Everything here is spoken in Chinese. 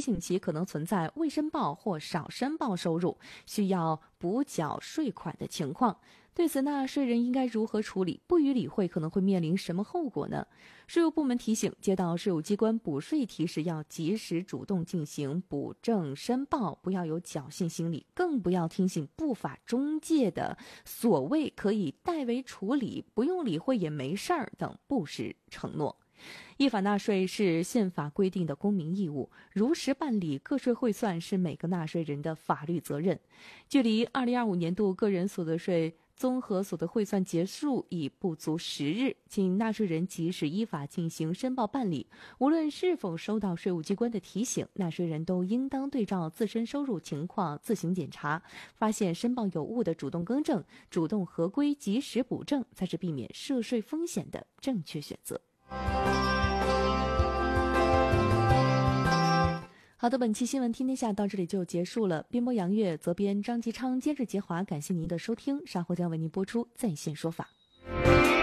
醒其可能存在未申报或少申报收入，需要补缴税款的情况。对此，纳税人应该如何处理？不予理会可能会面临什么后果呢？税务部门提醒，接到税务机关补税提示要及时主动进行补正申报，不要有侥幸心理，更不要听信不法中介的所谓可以代为处理、不用理会也没事儿等不实承诺。依法纳税是宪法规定的公民义务，如实办理个税汇算是每个纳税人的法律责任。距离2025年度个人所得税综合所得汇算结束已不足10日，请纳税人及时依法进行申报办理。无论是否收到税务机关的提醒，纳税人都应当对照自身收入情况自行检查，发现申报有误的主动更正，主动合规及时补正，才是避免涉税风险的正确选择。好的，本期新闻听天下到这里就结束了。编播杨月，责编张吉昌，监制杰华，感谢您的收听，稍后将为您播出在线说法。